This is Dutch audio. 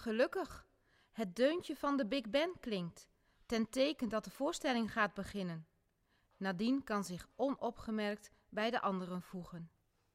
Gelukkig, het deuntje van de Big Ben klinkt, ten teken dat de voorstelling gaat beginnen. Nadine kan zich onopgemerkt bij de anderen voegen.